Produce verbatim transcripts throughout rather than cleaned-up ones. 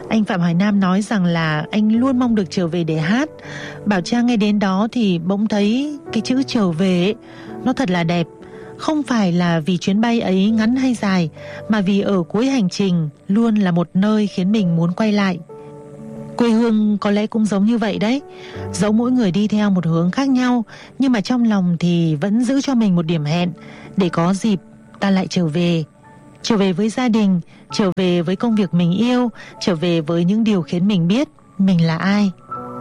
Anh Phạm Hoài Nam nói rằng là anh luôn mong được trở về để hát. Bảo Trang nghe đến đó thì bỗng thấy cái chữ trở về ấy, nó thật là đẹp. Không phải là vì chuyến bay ấy ngắn hay dài, mà vì ở cuối hành trình luôn là một nơi khiến mình muốn quay lại. Quê hương có lẽ cũng giống như vậy đấy. Dẫu mỗi người đi theo một hướng khác nhau, nhưng mà trong lòng thì vẫn giữ cho mình một điểm hẹn, để có dịp ta lại trở về. Trở về với gia đình, trở về với công việc mình yêu, trở về với những điều khiến mình biết mình là ai.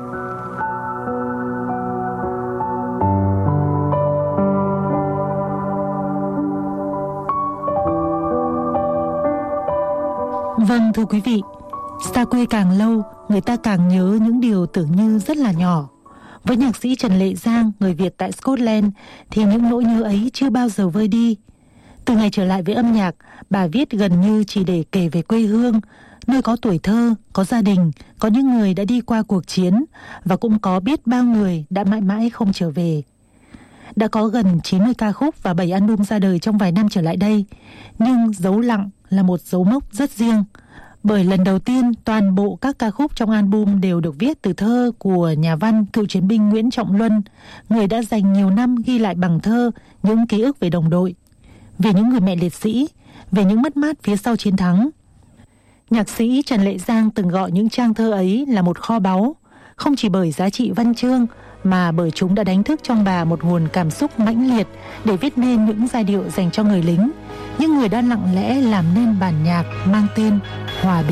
Vâng, thưa quý vị, xa quê càng lâu, người ta càng nhớ những điều tưởng như rất là nhỏ. Với nhạc sĩ Trần Lệ Giang, người Việt tại Scotland, thì những nỗi nhớ ấy chưa bao giờ vơi đi. Từ ngày trở lại với âm nhạc, bà viết gần như chỉ để kể về quê hương, nơi có tuổi thơ, có gia đình, có những người đã đi qua cuộc chiến, và cũng có biết bao người đã mãi mãi không trở về. Đã có gần chín mươi ca khúc và bảy album ra đời trong vài năm trở lại đây, nhưng Dấu Lặng là một dấu mốc rất riêng. Bởi lần đầu tiên, toàn bộ các ca khúc trong album đều được viết từ thơ của nhà văn cựu chiến binh Nguyễn Trọng Luân, người đã dành nhiều năm ghi lại bằng thơ những ký ức về đồng đội, về những người mẹ liệt sĩ, về những mất mát phía sau chiến thắng. Nhạc sĩ Trần Lệ Giang từng gọi những trang thơ ấy là một kho báu, không chỉ bởi giá trị văn chương, mà bởi chúng đã đánh thức trong bà một nguồn cảm xúc mãnh liệt để viết nên những giai điệu dành cho người lính, những người đã lặng lẽ làm nên bản nhạc mang tên Hòa Bình.